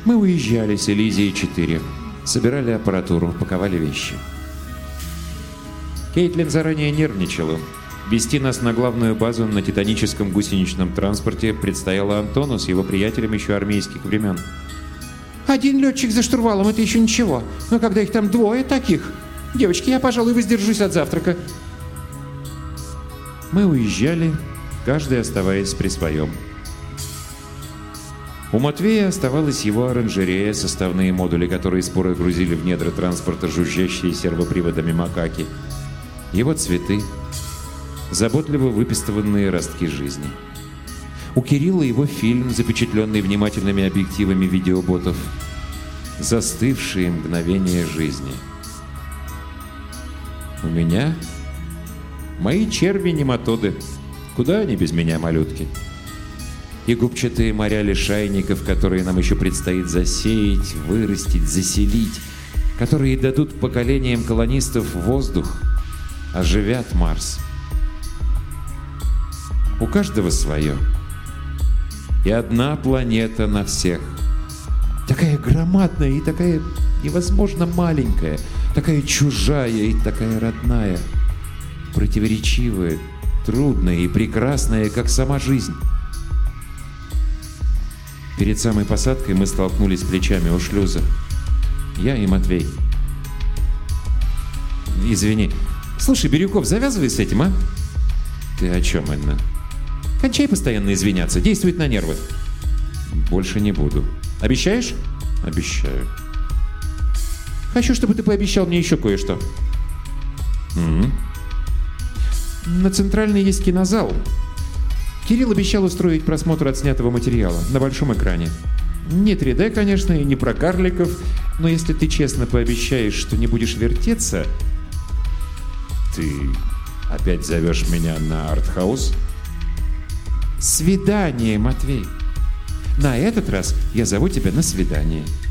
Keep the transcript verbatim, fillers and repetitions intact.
Мы уезжали с Элизией четыре. Собирали аппаратуру, паковали вещи. Кейтлин заранее нервничала. Вести нас на главную базу на титаническом гусеничном транспорте предстояло Антону с его приятелем еще армейских времен. Один летчик за штурвалом — это еще ничего. Но когда их там двое таких... Девочки, я, пожалуй, воздержусь от завтрака. Мы уезжали, каждый оставаясь при своем. У Матвея оставалась его оранжерея, составные модули, которые споро грузили в недра транспорта жужжащие сервоприводами макаки. Его цветы, заботливо выпистыванные ростки жизни. У Кирилла его фильм, запечатленный внимательными объективами видеоботов. Застывшие мгновения жизни. У меня мои черви-нематоды. Куда они без меня, малютки? И губчатые моря лишайников, которые нам еще предстоит засеять, вырастить, заселить, которые дадут поколениям колонистов воздух, оживят Марс. У каждого свое. И одна планета на всех. Такая громадная и такая невозможно маленькая, такая чужая и такая родная, противоречивая, трудная и прекрасная, как сама жизнь. Перед самой посадкой мы столкнулись плечами у шлюза. Я и Матвей. Извини. Слушай, Бирюков, завязывай с этим, а? Ты о чем, Инна? Кончай постоянно извиняться. Действует на нервы. Больше не буду. Обещаешь? Обещаю. Хочу, чтобы ты пообещал мне еще кое-что. Угу. На центральной есть кинозал. Кирилл обещал устроить просмотр отснятого материала на большом экране. Не три дэ, конечно, и не про карликов, но если ты честно пообещаешь, что не будешь вертеться... Ты опять зовешь меня на артхаус? Свидание, Матвей. На этот раз я зову тебя на свидание.